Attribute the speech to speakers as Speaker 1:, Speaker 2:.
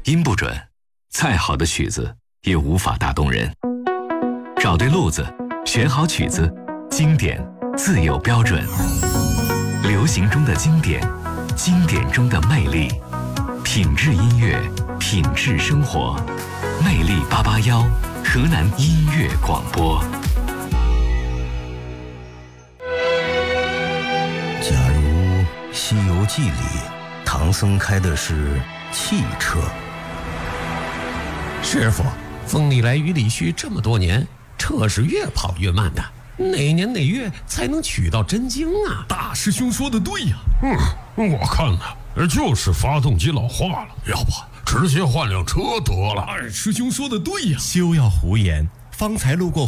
Speaker 1: 音不准，再好的曲子也无法打动人。找对路子，选好曲子，经典自有标准。流行中的经典，经典中的魅力，品质音乐，品质生活。魅力881，河南音乐广播。
Speaker 2: 假如《西游记》里唐僧开的是汽车，
Speaker 3: 师傅，风里来雨里去这么多年，车是越跑越慢的，哪年哪月才能取到真经啊？
Speaker 4: 大师兄说的对呀。我看呢，就是发动机老化了，要不直接换辆车得了。二师兄说的对呀。
Speaker 5: 休要胡言，方才路过